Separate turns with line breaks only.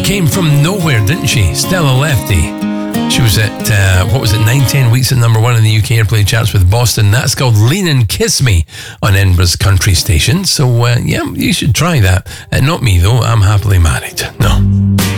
came from nowhere, didn't she? Stella Lefty. She was at, 9-10 weeks at number one in the UK Airplay charts with Boston. That's called Lean and Kiss Me on Edinburgh's country station. So, you should try that. Not me, though. I'm happily married. No.